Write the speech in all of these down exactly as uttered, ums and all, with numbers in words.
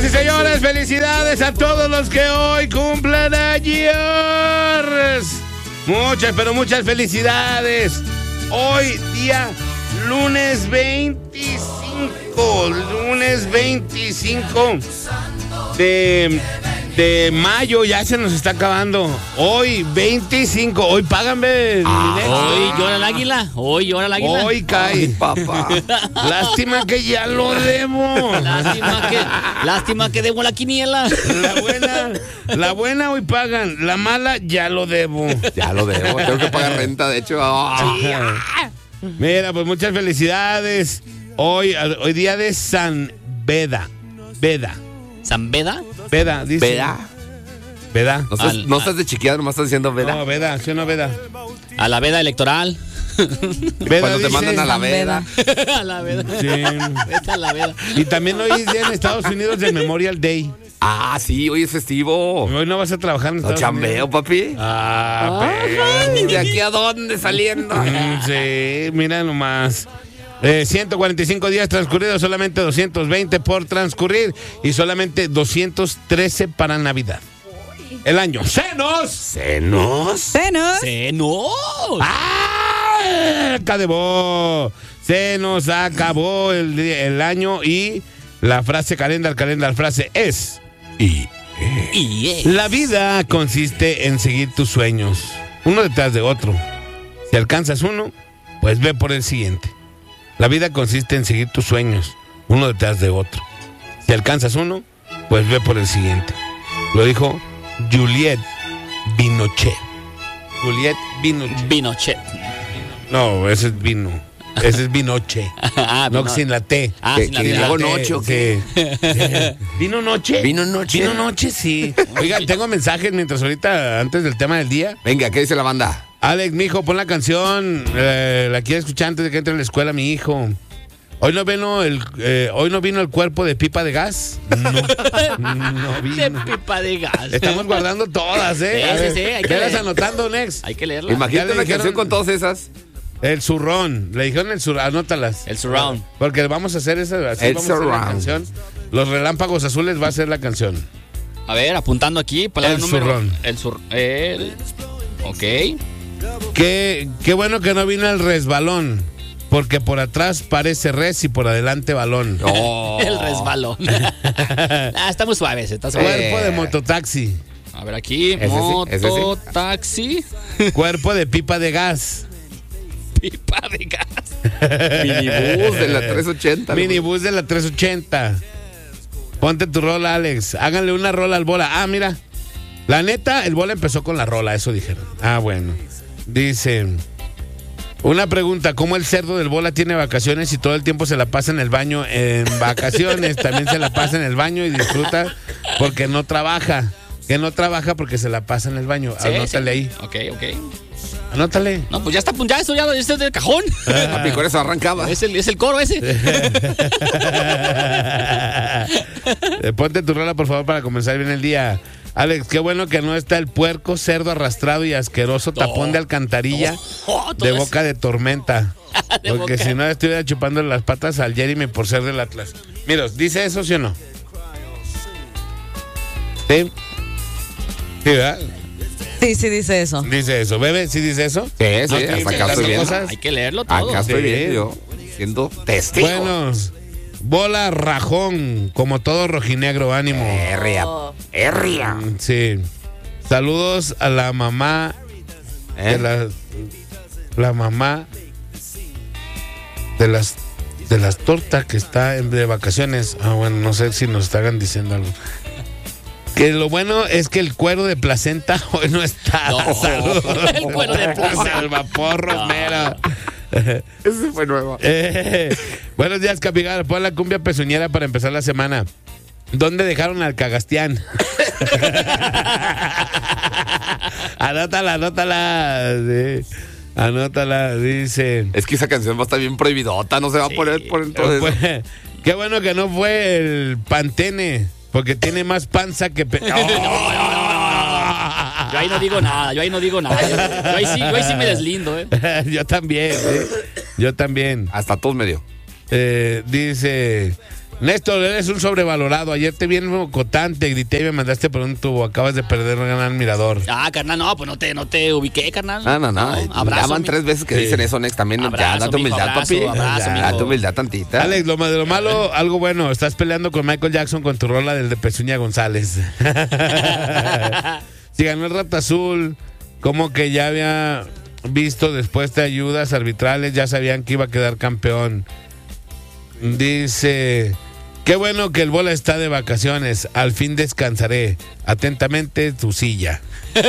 señores, felicidades a todos los que hoy cumplen años. Muchas, pero muchas felicidades. Hoy día lunes veinticinco, lunes veinticinco de, de mayo, ya se nos está acabando. Hoy veinticinco, hoy páganme. Ah, hoy llora el águila, hoy llora el águila. Hoy cae. Ay, papá. Lástima que ya lo debo. Lástima que, lástima que debo la quiniela. La buena, la buena hoy pagan, la mala ya lo debo. Ya lo debo, tengo que pagar renta, de hecho. Ay. Mira, pues muchas felicidades. Hoy, hoy día de San Beda. Beda. ¿San Beda? Beda, dice. Veda. Beda. No estás, Al- no estás de chiquilla, nomás estás diciendo Veda. No, Beda, sí o no Beda. A la veda electoral. Beda Cuando te dice- mandan a la Veda. A la veda. Sí. Vete a la veda. Y también hoy es día en Estados Unidos del Memorial Day. Ah, sí, hoy es festivo. Hoy no vas a trabajar en No Estados chambeo, Unidos. papi. Ah, pero. ¿De aquí a dónde saliendo? Mm, sí, mira nomás. Eh, ciento cuarenta y cinco días transcurridos, solamente doscientos veinte por transcurrir y solamente doscientos trece para Navidad. El año. ¡Senos! ¿Senos? ¿Senos? ¡Se no! ¡Ah! Acabó. Se nos acabó el, día- el año y la frase calendar, calendar, frase es: Y. Y eh, la vida consiste en seguir tus sueños, uno detrás de otro. Si alcanzas uno, pues ve por el siguiente. La vida consiste en seguir tus sueños, uno detrás de otro. Si alcanzas uno, pues ve por el siguiente. Lo dijo Juliette Binochet. Juliette Binochet. Pinochet. No, ese es vino. Ese es Binoche. Ah, No, vino- sin la T. Ah, ¿Qué- sin la qué T. digo, T, noche o qué? sí. ¿Vino noche? ¿Vino noche? Vino noche, sí. Oigan, tengo mensajes mientras ahorita, antes del tema del día. Venga, ¿qué dice la banda? Alex, mi hijo, pon la canción. eh, la quiero escuchar antes de que entre a la escuela mi hijo. Hoy no vino el, eh, hoy no vino el cuerpo de pipa de gas. No, no De vino. pipa de gas. Estamos guardando todas, ¿eh? Sí, A sí, ver, sí, hay que velas leer. anotando, Next. Hay que leerla. Ya Imagínate le una dijeron- canción con todas esas. El zurrón. Le dijeron el zurrón. Anótalas. El surround. Porque vamos a hacer esa, así El vamos a hacer la surround. canción. Los relámpagos azules va a ser la canción. A ver, apuntando aquí. Palabra El número. zurrón. El sur. El. Ok. Qué, qué bueno que no vino el resbalón. Porque por atrás parece res y por adelante balón. Oh. El resbalón. Ah, está muy suave ese, está suave. Cuerpo de mototaxi. A ver aquí. Ese sí, ese sí. Mototaxi. Cuerpo de pipa de gas. Pipa de gas. Minibús de la trescientos ochenta. Minibús de la trescientos ochenta. Ponte tu rola, Alex. Háganle una rola al bola. Ah, mira. La neta, el bola empezó con la rola, eso dijeron. Ah, bueno. Dice. Una pregunta, ¿cómo el cerdo del bola tiene vacaciones y todo el tiempo se la pasa en el baño en vacaciones? También se la pasa en el baño y disfruta porque no trabaja. Que no trabaja porque se la pasa en el baño. Sí, Anótale sí. ahí. Ok, ok. Anótale. No, pues ya está, ya eso ya ya está del cajón. Papi, con eso arrancaba. Es el, es el coro ese. Eh, Ponte tu rola, por favor, para comenzar bien el día. Alex, qué bueno que no está el puerco, cerdo arrastrado y asqueroso tapón de alcantarilla Oh, todo de eso. boca de tormenta. De Porque boca. si no, estuviera chupando las patas al Jeremy por ser del Atlas. Mira, ¿dice eso sí o no? ¿Sí? Sí, ¿verdad? Sí, sí dice eso. Dice eso. ¿Bebe? ¿Sí dice eso? Sí, sí, No, hasta acá inventando estoy viendo. cosas. Hay que leerlo todo. Acá estoy Sí. viendo yo, siendo testigo. Bueno, bola rajón, como todo rojinegro, ánimo. Herria. Herria. Mm, Sí. Saludos a la mamá de ¿Eh? la, la mamá de las de las tortas que está en, de vacaciones. Ah, bueno, no sé si nos estaban diciendo algo. Que lo bueno es que el cuero de placenta hoy no está. No. Saludos. El cuero de placenta. El vapor romero. Ese fue nuevo. Eh, buenos días, Capigal. Pon la cumbia pezuñera para empezar la semana. ¿Dónde dejaron al Cagastián? Anótala, anótala. Sí. Anótala, dice. Es que esa canción va a estar bien prohibidota, no se va a poner por entonces. Fue- qué bueno que no fue el Pantene, porque tiene más panza que... pe- Yo ahí no digo nada, yo ahí no digo nada. Yo, yo ahí, sí, yo ahí sí me deslindo, ¿eh? Yo también, ¿eh? Yo también. Hasta todos medio. Eh, dice, Néstor, eres un sobrevalorado. Ayer te vi en Mocotán, te grité y me mandaste por un tubo. Acabas de perder un gran mirador. Ah, carnal, no, pues no te, no te ubiqué, carnal. No, no, no. Abrazo, ya van mi- tres veces que Sí. dicen eso, Nex. También Abrazo, ya, date mijo, humildad, abrazo, papi. abrazo, Ya, mijo. date humildad tantita. Alex, lo más de lo malo, algo bueno. Estás peleando con Michael Jackson con tu rola del de Pezuña González. Si ganó el Rata Azul, como que ya había visto después de ayudas arbitrales, ya sabían que iba a quedar campeón. Dice, qué bueno que el Bola está de vacaciones, al fin descansaré. Atentamente, tu silla.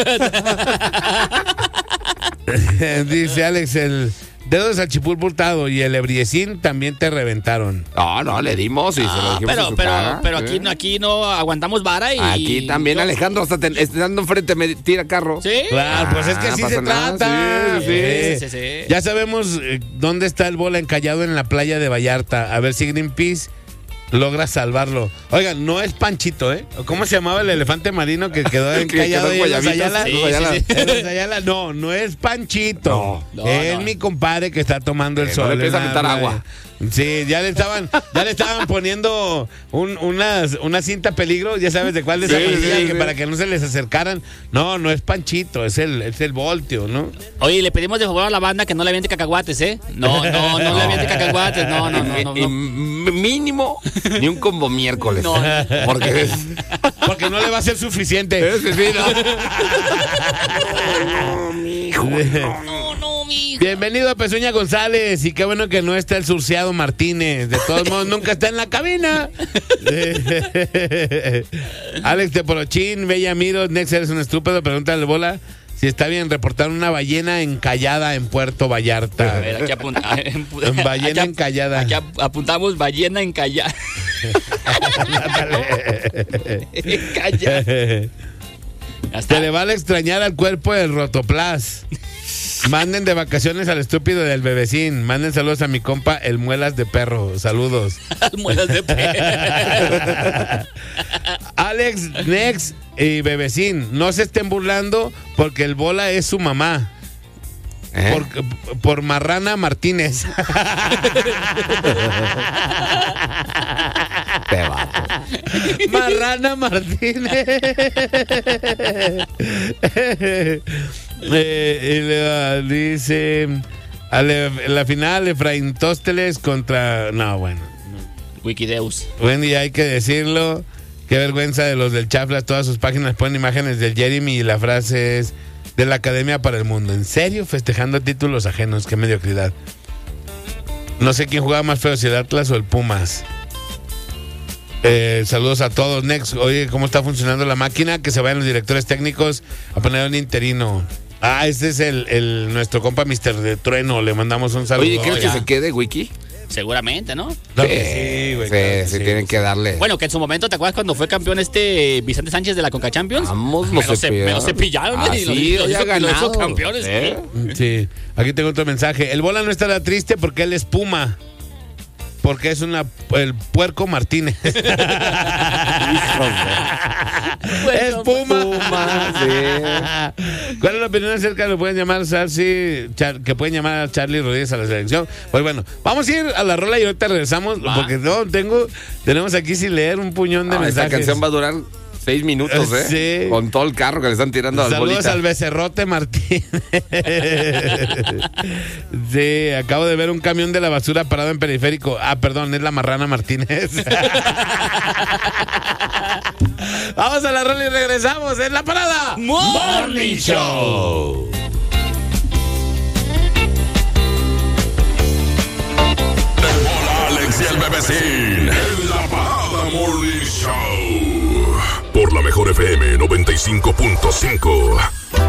Dice Alex, el dedo de salchipulpo hurtado y el ebriecín también te reventaron. No, no, le dimos y se lo Ah, dijimos en pero, su pero, cara. pero Sí. aquí, no- aquí no aguantamos vara y... Aquí también, yo- Alejandro, hasta te- estando enfrente me tira carro. ¿Sí? Claro, pues es que Ah, así pasa se nada, trata. sí, Sí. sí, sí, sí. Ya sabemos eh, dónde está el Bola encallado en la playa de Vallarta. A ver si Greenpeace logra salvarlo. Oigan, no es Panchito, ¿eh? ¿Cómo se llamaba el elefante marino que quedó Que encallado quedó en ahí en los Guayabitas, Ayala? en Sí, Ayala. sí, sí. En los Ayala, no, no es Panchito. No, es no. mi compadre que está tomando el Eh, no sol. le empieza en a la meter playa. agua. Sí, ya le estaban, ya le estaban poniendo un, unas, una cinta peligro, ya sabes de cuál de esa Sí, amarilla, sí, que sí. para que no se les acercaran. No, no es Panchito, es el, es el Voltio, ¿no? Oye, le pedimos de favor a la banda que no le aviente cacahuates, ¿eh? No, no, no le aviente cacahuates, no, no, no, no. Y no. m- mínimo ni un combo miércoles. No. Porque es. Porque no le va a ser suficiente. Ese sí, ¿no? No, no, mi hija. Bienvenido a Pezuña González. Y qué bueno que no está el surciado Martínez. De todos modos, nunca está en la cabina. Alex Teporochín, Bella Miro, Nex, eres un estúpido. Pregúntale, Bola, si está bien reportar una ballena encallada en Puerto Vallarta. A ver, aquí apuntamos. Ballena encallada. Aquí ap- apuntamos ballena encallada. Encallada. Ya está. Se le va a extrañar al cuerpo del Rotoplas. Manden de vacaciones al estúpido del bebecín. Manden saludos a mi compa, el Muelas de Perro. Saludos. Muelas de perro. Alex, Nex y Bebecín, no se estén burlando porque el Bola es su mamá. ¿Eh? Por, por Marrana Martínez. Te vato. Marrana Martínez. Eh, y le- dice a le- en la final Efraín Tósteles contra. No, bueno. Wikideus. Bueno, y hay que decirlo. Qué vergüenza de los del Chaflas. Todas sus páginas ponen imágenes del Jeremy y la frase es de la Academia para el Mundo. ¿En serio? Festejando títulos ajenos. Qué mediocridad. No sé quién jugaba más feo, si el Atlas o el Pumas. Eh, saludos a todos. Next, oye, ¿cómo está funcionando la máquina? Que se vayan los directores técnicos a poner un interino. Ah, este es el, el nuestro compa mister de Trueno. Le mandamos un saludo. Oye, ¿quieres que ya. se quede, Wiki? Seguramente, ¿no? Claro que sí, güey, Sí, claro que sí, sí. tienen que darle. Bueno, que en su momento, ¿te acuerdas cuando fue campeón este Vicente Sánchez de la Conca Champions? Vamos, me, los lo ce- me lo cepillaron. cepillaron, y Ah, lo, sí, lo ya hizo, lo hizo ganado. campeones. ¿Eh? Sí, aquí tengo otro mensaje. El Bola no estará triste porque él es Puma. Porque es una el puerco Martínez. Es Puma. Puma, sí. ¿Cuál es la opinión acerca de lo que pueden llamar Sarsi, Char- que pueden llamar a Charlie Rodríguez a la selección? Pues bueno, vamos a ir a la rola y ahorita regresamos Va. porque no tengo tenemos aquí sin leer un puñón de Ah, esta mensajes. canción va a durar seis minutos, ¿eh? Sí. Con todo el carro que le están tirando al Saludos bolita. al becerrote Martínez. Sí, acabo de ver un camión de la basura parado en periférico. Ah, perdón, es la marrana Martínez. Vamos a la rola y regresamos. Es la parada Morning Show. El Bola, Alex y el Bebecín. En la Parada Morning Show. Por la mejor F M noventa y cinco punto cinco.